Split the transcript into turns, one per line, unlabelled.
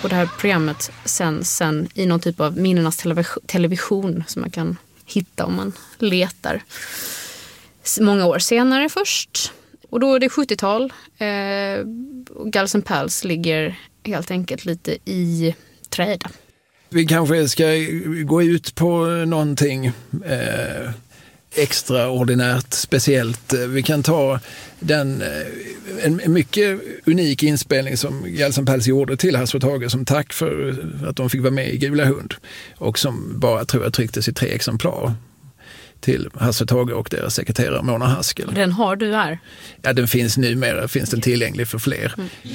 Och det här programmet sen i någon typ av minnenas television som man kan hitta om man letar. Många år senare först. Och då är det 70-tal. Och Gals and Pals ligger helt enkelt lite i träda.
Vi kanske ska gå ut på någonting extraordinärt, speciellt. Vi kan ta en mycket unik inspelning som Gals and Pals gjorde till Hasse och Tage som tack för att de fick vara med i Gula Hund. Och som bara, tror jag, trycktes i 3 exemplar till Hasse och Tage och deras sekreterare Mona Haskell.
Och den har du här?
Ja, den finns numera, finns den tillgänglig för fler.